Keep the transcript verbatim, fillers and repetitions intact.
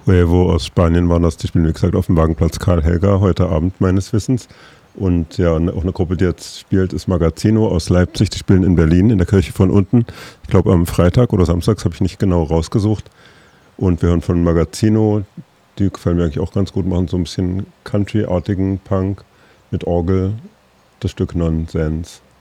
Huevo aus Spanien waren das. Die spielen, wie gesagt, auf dem Wagenplatz Karl Helga heute Abend meines Wissens. Und ja, auch eine Gruppe, die jetzt spielt, ist Magazino aus Leipzig. Die spielen in Berlin, in der Kirche von unten. Ich glaube am Freitag oder Samstags, habe ich nicht genau rausgesucht. Und wir hören von Magazino, die gefallen mir eigentlich auch ganz gut, machen so ein bisschen Country-artigen Punk mit Orgel, das Stück Nonsense.